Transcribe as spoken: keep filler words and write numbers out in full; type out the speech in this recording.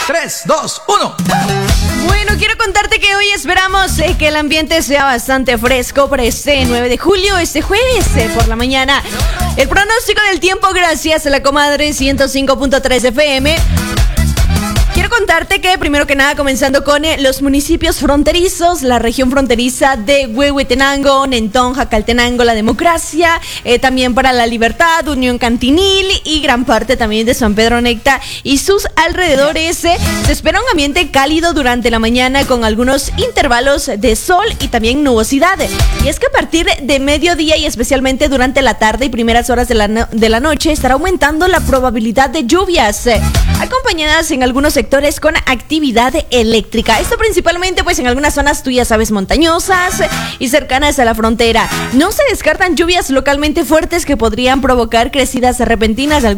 tres, dos, uno. Bueno, quiero contarte que hoy esperamos eh, que el ambiente sea bastante fresco para este nueve de julio, este jueves eh, por la mañana. El pronóstico del tiempo gracias a la comadre ciento cinco punto tres F M. Quiero contarte que, primero que nada, comenzando con eh, los municipios fronterizos, la región fronteriza de Huehuetenango, Nentón, Jacaltenango, La Democracia, eh, también para La Libertad, Unión Cantinil y gran parte también de San Pedro Necta y sus alrededores. Eh, se espera un ambiente cálido durante la mañana con algunos intervalos de sol y también nubosidad. Y es que a partir de mediodía y especialmente durante la tarde y primeras horas de la, no- de la noche estará aumentando la probabilidad de lluvias, eh, acompañadas en algunos sectores con actividad eléctrica. Esto principalmente pues en algunas zonas, tú ya sabes, montañosas y cercanas a la frontera. No se descartan lluvias localmente fuertes que podrían provocar crecidas repentinas de